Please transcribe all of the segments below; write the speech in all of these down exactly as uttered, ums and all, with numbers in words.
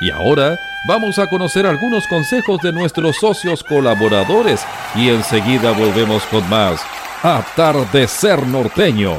Y ahora vamos a conocer algunos consejos de nuestros socios colaboradores y enseguida volvemos con más Atardecer Norteño.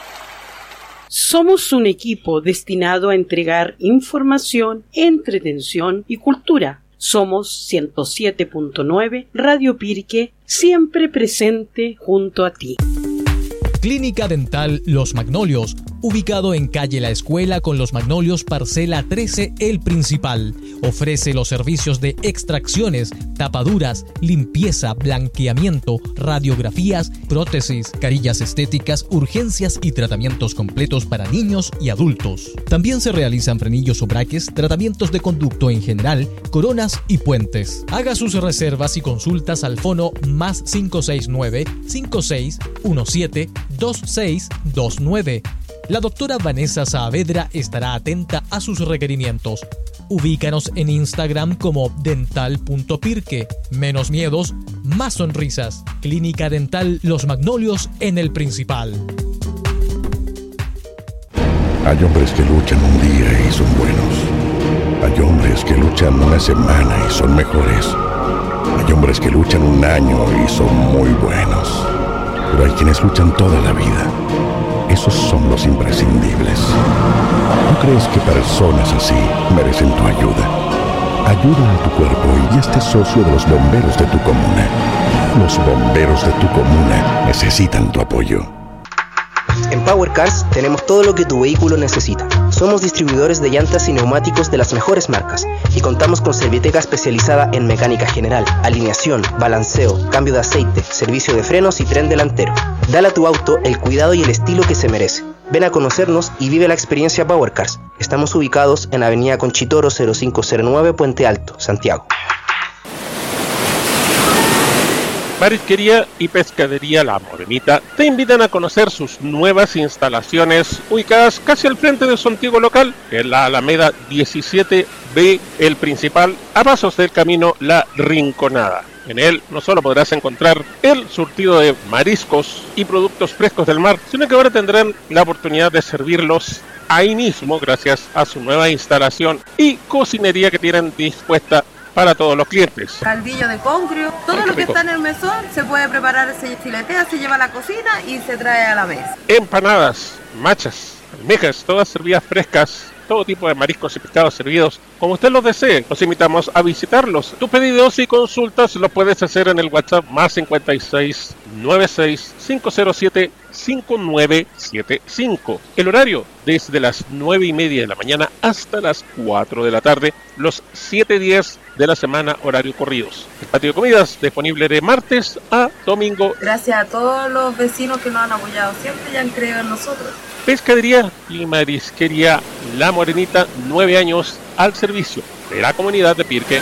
Somos un equipo destinado a entregar información, entretención y cultura. Somos ciento siete punto nueve Radio Pirque, siempre presente junto a ti. Clínica Dental Los Magnolios, ubicado en calle La Escuela con Los Magnolios, parcela trece, El Principal. Ofrece los servicios de extracciones, tapaduras, limpieza, blanqueamiento, radiografías, prótesis, carillas estéticas, urgencias y tratamientos completos para niños y adultos. También se realizan frenillos o braques, tratamientos de conducto en general, coronas y puentes. Haga sus reservas y consultas al fono más cinco seis nueve, cinco seis uno siete, dos seis dos nueve. La doctora Vanessa Saavedra estará atenta a sus requerimientos. Ubícanos en Instagram como dental punto pirque. Menos miedos, más sonrisas. Clínica Dental Los Magnolios en El Principal. Hay hombres que luchan un día y son buenos. Hay hombres que luchan una semana y son mejores. Hay hombres que luchan un año y son muy buenos. Pero hay quienes luchan toda la vida. Esos son los imprescindibles. ¿No crees que personas así merecen tu ayuda? Ayuda a tu cuerpo y hazte socio de los bomberos de tu comuna. Los bomberos de tu comuna necesitan tu apoyo. En Power Cars tenemos todo lo que tu vehículo necesita. Somos distribuidores de llantas y neumáticos de las mejores marcas y contamos con Serviteca especializada en mecánica general, alineación, balanceo, cambio de aceite, servicio de frenos y tren delantero. Dale a tu auto el cuidado y el estilo que se merece. Ven a conocernos y vive la experiencia Power Cars. Estamos ubicados en Avenida Conchitoro cero cinco cero nueve, Puente Alto, Santiago. Marisquería y Pescadería La Morenita te invitan a conocer sus nuevas instalaciones ubicadas casi al frente de su antiguo local, en la Alameda diecisiete B, El Principal, a pasos del camino La Rinconada. En él no solo podrás encontrar el surtido de mariscos y productos frescos del mar, sino que ahora tendrán la oportunidad de servirlos ahí mismo gracias a su nueva instalación y cocinería que tienen dispuesta para todos los clientes. Caldillo de congrio, todo Ay, lo que rico. está en el mesón se puede preparar, se filetea, se lleva a la cocina y se trae a la mesa. Empanadas, machas, almejas, todas servidas frescas, todo tipo de mariscos y pescados servidos como usted los desee. Los invitamos a visitarlos. Tus pedidos y consultas los puedes hacer en el WhatsApp más cincuenta y seis, noventa y seis, cinco cero siete, cinco nueve siete cinco. El horario desde las nueve y media de la mañana hasta las cuatro de la tarde, los siete días de la semana, horario corridos. El patio de comidas disponible de martes a domingo. Gracias a todos los vecinos que nos han apoyado siempre y han creído en nosotros. Pescadería y Marisquería La Morenita, nueve años al servicio de la comunidad de Pirque.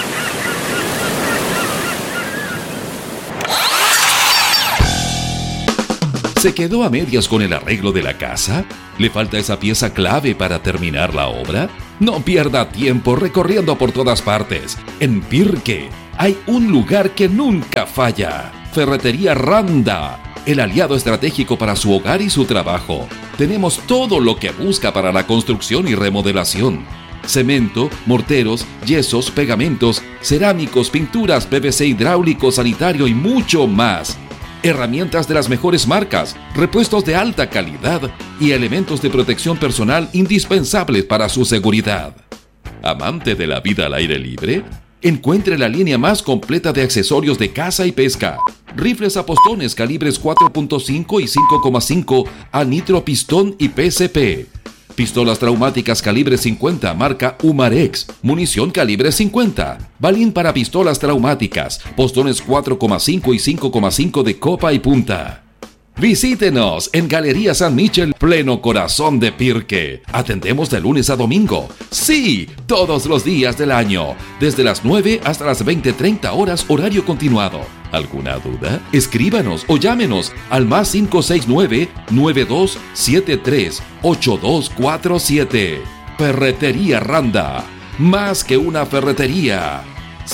¿Se quedó a medias con el arreglo de la casa? ¿Le falta esa pieza clave para terminar la obra? No pierda tiempo recorriendo por todas partes. En Pirque hay un lugar que nunca falla. Ferretería Randa, el aliado estratégico para su hogar y su trabajo. Tenemos todo lo que busca para la construcción y remodelación. Cemento, morteros, yesos, pegamentos, cerámicos, pinturas, P V C hidráulico, sanitario y mucho más. Herramientas de las mejores marcas, repuestos de alta calidad y elementos de protección personal indispensables para su seguridad. ¿Amante de la vida al aire libre? Encuentre la línea más completa de accesorios de caza y pesca. Rifles a postones calibres cuatro punto cinco y cinco coma cinco a nitro pistón y P C P. Pistolas traumáticas calibre cincuenta marca Umarex. Munición calibre cincuenta. Balín para pistolas traumáticas. Postones cuatro coma cinco y cinco coma cinco de copa y punta. Visítenos en Galería San Michel, pleno corazón de Pirque. Atendemos de lunes a domingo. Sí, todos los días del año. Desde las nueve hasta las veinte treinta horas, horario continuado. ¿Alguna duda? Escríbanos o llámenos al más cinco seis nueve, nueve dos siete tres, ocho dos cuatro siete. Ferretería Randa. Más que una ferretería.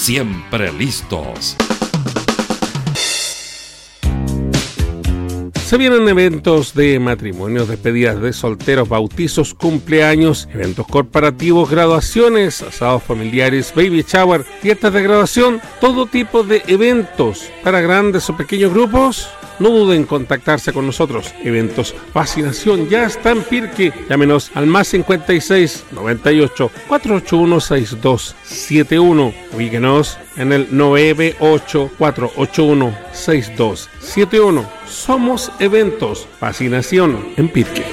Siempre listos. Se vienen eventos de matrimonios, despedidas de solteros, bautizos, cumpleaños, eventos corporativos, graduaciones, asados familiares, baby shower, fiestas de graduación, todo tipo de eventos para grandes o pequeños grupos. No duden en contactarse con nosotros. Eventos Fascinación ya está en Pirque. Llámenos al más cincuenta y seis, noventa y ocho, cuatrocientos ochenta y uno, sesenta y dos setenta y uno. Ubíquenos en el nueve ocho cuatro ocho uno, seis dos siete uno. Somos Eventos Fascinación en Pirque.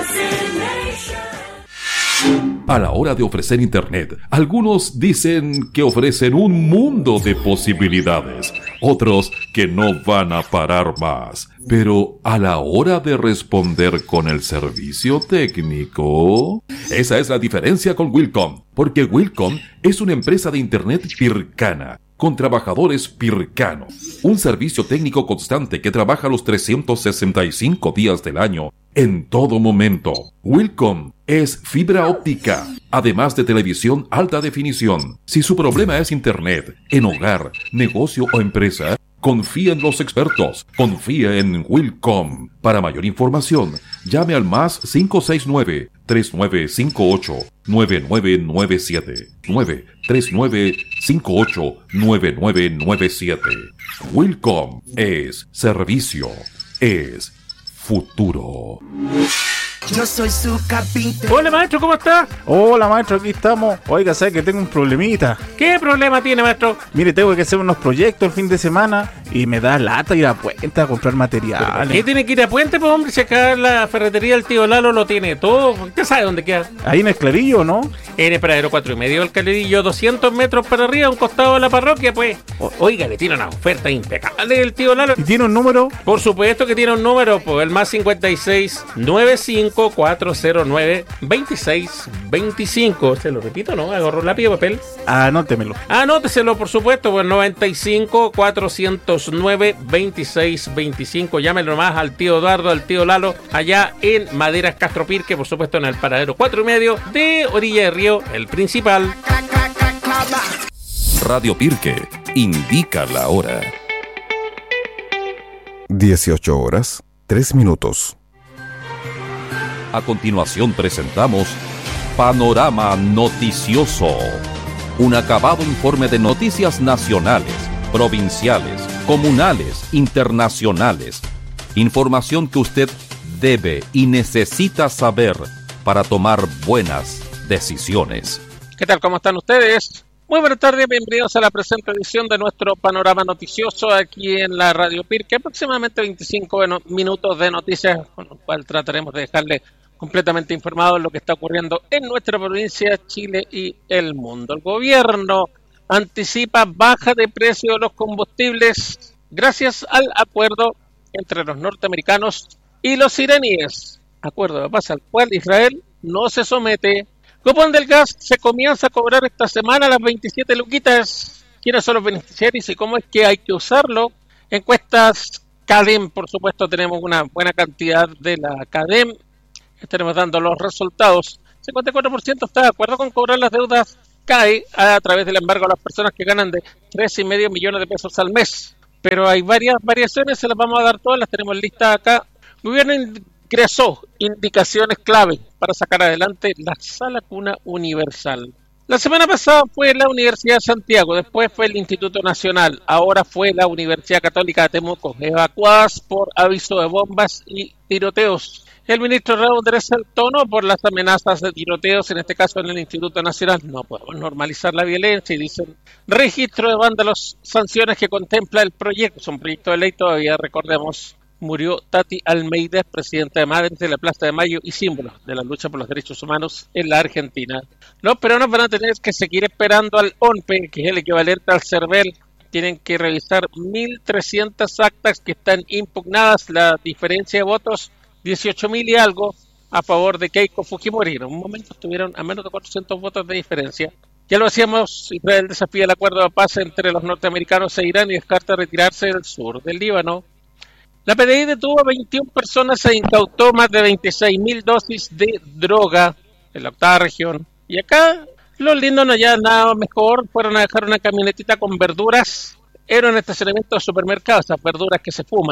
A la hora de ofrecer Internet, algunos dicen que ofrecen un mundo de posibilidades, otros que no van a parar más. Pero a la hora de responder con el servicio técnico, esa es la diferencia con Wilcom, porque Wilcom es una empresa de Internet pircana, con trabajadores pircanos, un servicio técnico constante que trabaja los trescientos sesenta y cinco días del año, en todo momento. Wilcom es fibra óptica, además de televisión alta definición. Si su problema es Internet, en hogar, negocio o empresa, confía en los expertos, confía en Wilcom. Para mayor información, llame al más cinco seis nueve, tres nueve cinco ocho, nueve nueve nueve siete, nueve tres nueve cinco ocho, nueve nueve nueve siete. Wilcom es servicio, es futuro. Yo soy su carpintero. Hola maestro, ¿cómo está? Hola maestro, aquí estamos. Oiga, ¿sabe que tengo un problemita? ¿Qué problema tiene, maestro? Mire, tengo que hacer unos proyectos el fin de semana y me da lata ir a Puente a comprar materiales. ¿Qué tiene que ir a Puente, pues hombre? Si acá la ferretería del tío Lalo lo tiene todo. ¿Usted sabe dónde queda? Ahí en el Clarillo, ¿no? En el paradero cuatro y medio del Clarillo, doscientos metros para arriba, a un costado de la parroquia, pues. O, oiga, le tiene una oferta impecable el tío Lalo. ¿Y tiene un número? Por supuesto que tiene un número, pues el más cincuenta y seis, noventa y cinco, cuatrocientos nueve, veintiséis veinticinco. ¿Se lo repito, no? Agarro lápiz y papel. Anótemelo. Anóteselo, por supuesto, pues noventa y cinco, cuatrocientos nueve, veintiséis veinticinco. Llámelo nomás al tío Eduardo, al tío Lalo, allá en Maderas Castro Pirque, por supuesto en el paradero cuatro y medio de Orilla de Río, el principal. Radio Pirque indica la hora. dieciocho horas, tres minutos. A continuación presentamos Panorama Noticioso, un acabado informe de noticias nacionales, provinciales, comunales, internacionales. Información que usted debe y necesita saber para tomar buenas decisiones. ¿Qué tal? ¿Cómo están ustedes? Muy buenas tardes, bienvenidos a la presente edición de nuestro Panorama Noticioso aquí en la Radio Pirque. Aproximadamente veinticinco minutos de noticias, con lo cual trataremos de dejarle completamente informado de lo que está ocurriendo en nuestra provincia, Chile y el mundo. El gobierno anticipa baja de precio de los combustibles gracias al acuerdo entre los norteamericanos y los iraníes, acuerdo de paz al cual Israel no se somete. Cupón del gas se comienza a cobrar esta semana las veintisiete luquitas. ¿Quiénes son los beneficiarios y cómo es que hay que usarlo? Encuestas CADEM, por supuesto, tenemos una buena cantidad de la CADEM. Estaremos dando los resultados. cincuenta y cuatro por ciento está de acuerdo con cobrar las deudas C A E a través del embargo a las personas que ganan de tres y medio millones de pesos al mes. Pero hay varias variaciones, se las vamos a dar todas, las tenemos listas acá. El gobierno ingresó indicaciones clave para sacar adelante la Sala Cuna Universal. La semana pasada fue la Universidad de Santiago, después fue el Instituto Nacional, ahora fue la Universidad Católica de Temuco, evacuadas por aviso de bombas y tiroteos. El ministro Raúl endereza el tono por las amenazas de tiroteos, en este caso en el Instituto Nacional. No podemos normalizar la violencia y dicen registro de vándalos, sanciones que contempla el proyecto. Es un proyecto de ley todavía, recordemos. Murió Tati Almeida, presidenta de Madres de la Plaza de Mayo y símbolo de la lucha por los derechos humanos en la Argentina. Los peruanos van a tener que seguir esperando al O N P E, que es el equivalente al CERVEL. Tienen que revisar mil trescientas actas que están impugnadas. La diferencia de votos, dieciocho mil y algo a favor de Keiko Fujimori. En un momento estuvieron a menos de cuatrocientos votos de diferencia. Ya lo decíamos, Israel desafía el acuerdo de paz entre los norteamericanos e Irán y descarta retirarse del sur del Líbano. La P D I detuvo a veintiuna personas e incautó más de veintiséis mil dosis de droga en la octava región. Y acá los lindos no hallaron nada mejor, fueron a dejar una camionetita con verduras. Era un estacionamiento de supermercados, esas verduras que se fuman.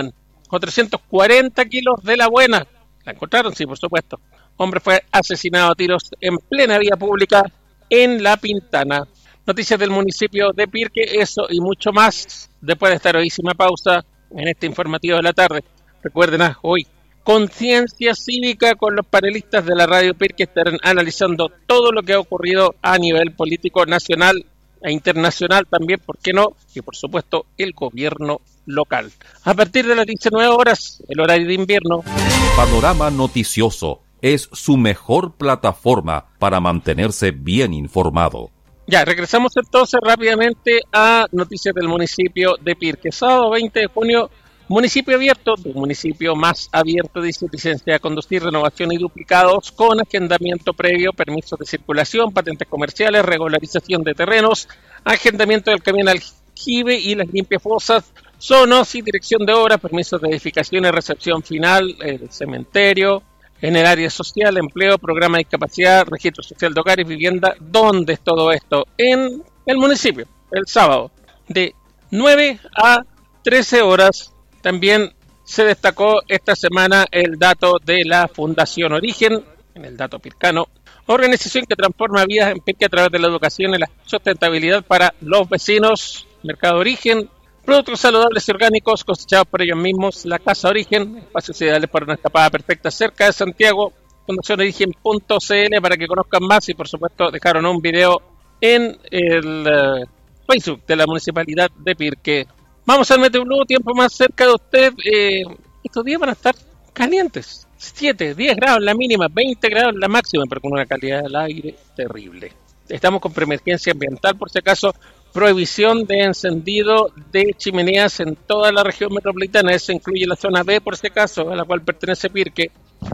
con trescientos cuarenta kilos de la buena. La encontraron, sí, por supuesto. Hombre fue asesinado a tiros en plena vía pública en La Pintana. Noticias del municipio de Pirque, eso y mucho más después de esta heroísima pausa en este informativo de la tarde. Recuerden, ah, hoy, Conciencia Cívica con los panelistas de la Radio Pirque estarán analizando todo lo que ha ocurrido a nivel político nacional e internacional también, ¿por qué no? Y por supuesto, el gobierno local. A partir de las diecinueve horas, el horario de invierno. Panorama Noticioso es su mejor plataforma para mantenerse bien informado. Ya, regresamos entonces rápidamente a noticias del municipio de Pirque. Sábado veinte de junio, municipio abierto, un municipio más abierto, dice licencia de conducir, renovación y duplicados con agendamiento previo, permisos de circulación, patentes comerciales, regularización de terrenos, agendamiento del camión aljibe y las limpias fosas, zonas y dirección de obras, permisos de edificación y recepción final, el cementerio, en el área social, empleo, programa de discapacidad, registro social de hogares, vivienda. ¿Dónde es todo esto? En el municipio, el sábado, de nueve a trece horas. También se destacó esta semana el dato de la Fundación Origen, en el dato pircano, organización que transforma vidas en Pirque a través de la educación y la sustentabilidad para los vecinos. Mercado Origen, productos saludables y orgánicos cosechados por ellos mismos. La Casa Origen, espacios ideales para una escapada perfecta cerca de Santiago. fundación origen punto c l para que conozcan más y por supuesto dejaron un video en el uh, Facebook de la Municipalidad de Pirque. Vamos al Meteo Blue, tiempo más cerca de usted. Eh, estos días van a estar calientes. siete, diez grados la mínima, veinte grados la máxima, pero con una calidad del aire terrible. Estamos con preemergencia ambiental, por si acaso, prohibición de encendido de chimeneas en toda la región metropolitana. Eso incluye la zona B, por si acaso, a la cual pertenece Pirque.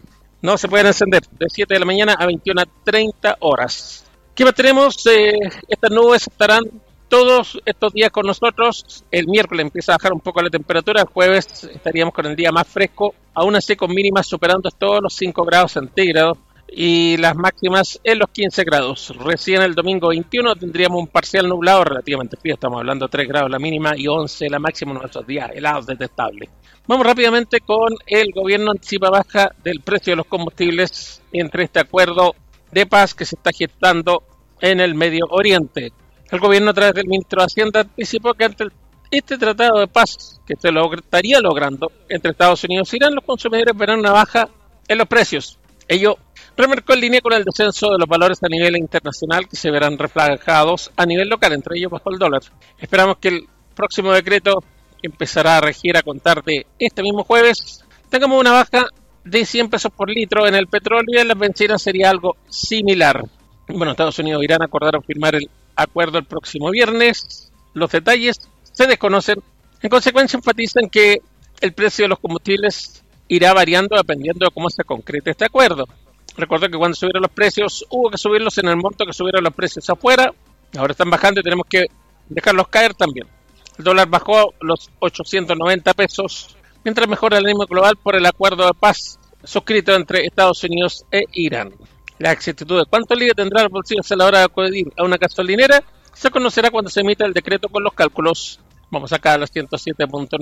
No se pueden encender de siete de la mañana a veintiuna a treinta horas. ¿Qué más tenemos? Eh, estas nubes estarán todos estos días con nosotros. El miércoles empieza a bajar un poco la temperatura. El jueves estaríamos con el día más fresco, aún así con mínimas superando todos los cinco grados centígrados y las máximas en los quince grados. Recién el domingo veintiuno tendríamos un parcial nublado relativamente frío. Estamos hablando de tres grados la mínima y once la máxima en nuestros días helados detestables. Vamos rápidamente con el gobierno anticipa baja del precio de los combustibles entre este acuerdo de paz que se está gestando en el Medio Oriente. El gobierno, a través del ministro de Hacienda, anticipó que ante este tratado de paz que se log- estaría logrando entre Estados Unidos e Irán, los consumidores verán una baja en los precios. Ello remarcó en línea con el descenso de los valores a nivel internacional que se verán reflejados a nivel local, entre ellos bajo el dólar. Esperamos que el próximo decreto, que empezará a regir a contar de este mismo jueves, tengamos una baja de cien pesos por litro en el petróleo y en las bencinas sería algo similar. Bueno, Estados Unidos e Irán acordaron firmar el acuerdo el próximo viernes. Los detalles se desconocen. En consecuencia, enfatizan que el precio de los combustibles irá variando dependiendo de cómo se concrete este acuerdo. Recuerdo que cuando subieron los precios, hubo que subirlos en el monto que subieron los precios afuera. Ahora están bajando y tenemos que dejarlos caer también. El dólar bajó los ochocientos noventa pesos, mientras mejora el ánimo global por el acuerdo de paz suscrito entre Estados Unidos e Irán. La exactitud de cuánto líder tendrá el bolsillo a la hora de acudir a una gasolinera se conocerá cuando se emita el decreto con los cálculos. Vamos acá a los ciento siete punto nueve.